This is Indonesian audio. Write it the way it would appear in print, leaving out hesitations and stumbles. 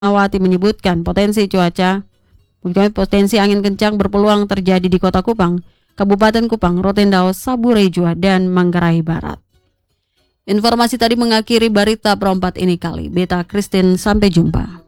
Awati menyebutkan potensi angin kencang berpeluang terjadi di Kota Kupang, Kabupaten Kupang, Rotendao, Saburejo, dan Manggarai Barat. Informasi tadi mengakhiri berita perempat ini kali. Beta Christine, sampai jumpa.